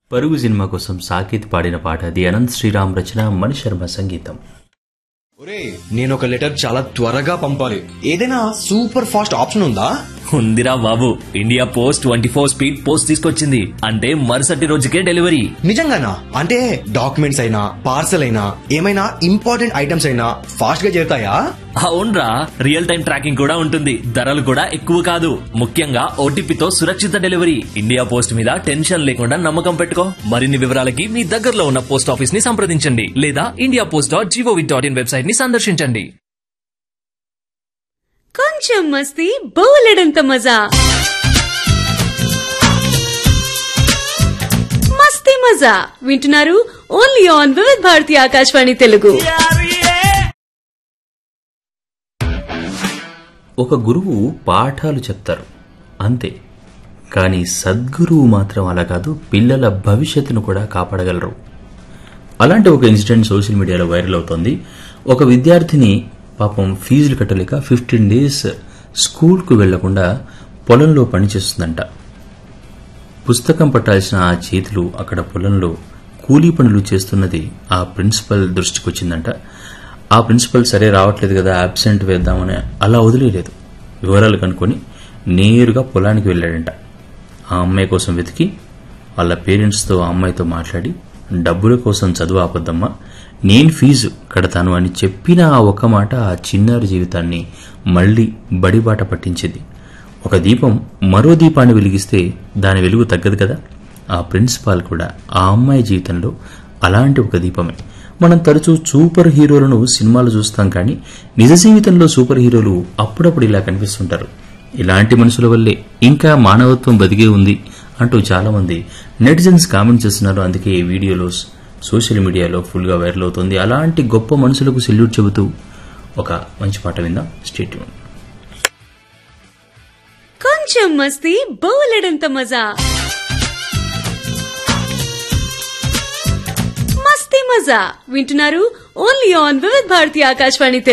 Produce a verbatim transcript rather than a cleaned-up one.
పరుగు సినిమా కోసం సాకేత్ పాడిన పాట అది అనంత్ శ్రీరామ్ రచన, మణి శర్మ సంగీతం. ఒరే, నేను ఒక లెటర్ చాలా త్వరగా పంపాలి. ఏదైనా సూపర్ ఫాస్ట్ ఆప్షన్ ఉందా? ఉందిరా బాబు, India post twenty four speed post తీసుకొచ్చింది. అంటే మరుసటి రోజుకే డెలివరీ. నిజంగానా? అంటే డాక్యుమెంట్స్ అయినా పార్సల్ అయినా ఏమైనా ఇంపార్టెంట్ ఐటమ్స్ అయినా ఫాస్ట్ గా చేరుతాయా? అవునరా, రియల్ టైం ట్రాకింగ్ కూడా ఉంటుంది. ధరలు కూడా ఎక్కువ కాదు. ముఖ్యంగా ఓటీపీతో సురక్షిత డెలివరీ. ఇండియా పోస్ట్ మీద టెన్షన్ లేకుండా నమ్మకం పెట్టుకో. మరిన్ని వివరాలకి మీ దగ్గరలో ఉన్న పోస్ట్ ఆఫీస్ ని సంప్రదించండి లేదా India post dot GOV dot in website ని సందర్శించండి. కొంచెం మస్తీ, బోలెడంత మజా. మస్తీ మజా వింటున్నారు ఓన్లీ ఆన్ వివిధ భారతి ఆకాశవాణి తెలుగు. ఒక గురువు పాఠాలు చెప్తారు అంతే, కానీ సద్గురువు మాత్రం అలా కాదు, పిల్లల భవిష్యత్తును కూడా కాపాడగలరు. అలాంటి ఒక ఇన్సిడెంట్ సోషల్ మీడియాలో వైరల్ అవుతోంది. ఒక విద్యార్థిని పాపం ఫీజులు కట్టలేక ఫిఫ్టీన్ డేస్ స్కూల్కు వెళ్లకుండా పొలంలో పనిచేస్తుందంట. పుస్తకం పట్టాల్సిన ఆ చేతులు అక్కడ పొలంలో కూలీ పనులు చేస్తున్నది ఆ ప్రిన్సిపల్ దృష్టికొచ్చిందంట. ఆ ప్రిన్సిపల్ సరే రావట్లేదు కదా, అబ్సెంట్ వేద్దామని అలా వదిలేయలేదు. వివరాలు కనుక్కొని నేరుగా పొలానికి వెళ్ళాడంట. ఆ అమ్మాయి కోసం వెతికి వాళ్ళ పేరెంట్స్తో ఆ అమ్మాయితో మాట్లాడి, డబ్బుల కోసం చదువు ఆపొద్దమ్మా, నేను ఫీజు కడతాను అని చెప్పిన ఆ ఒక్క మాట ఆ చిన్నారి జీవితాన్ని మళ్లీ బడిబాట పట్టించింది. ఒక దీపం మరో దీపాన్ని వెలిగిస్తే దాని వెలుగు తగ్గదు కదా. ఆ ప్రిన్సిపాల్ కూడా ఆ అమ్మాయి జీవితంలో అలాంటి ఒక దీపమే. మనం తరచూ సూపర్ హీరోలను సినిమాలు చూస్తాం, కానీ నిజ జీవితంలో సూపర్ హీరోలు అప్పుడప్పుడు ఇలా కనిపిస్తుంటారు. ఇలాంటి మనుషుల వల్లే ఇంకా మానవత్వం బతికే ఉంది అంటూ చాలా మంది నెటిజన్స్ కామెంట్ చేస్తున్నారు. అందుకే ఈ వీడియోలో సోషల్ మీడియాలో ఫుల్ గా వైరల్ అవుతుంది. అలాంటి గొప్ప మనుషులకు సెల్యూట్ చెబుతూ ఒక మంచి పాట విందాం. Stay tune. కొంచెం మస్తీ, బోలెడంత మజా. మస్తీ మజా వింటున్నారు ఓన్లీ ఆన్ వివిధ భారతి ఆకాశవాణి తెలుగు.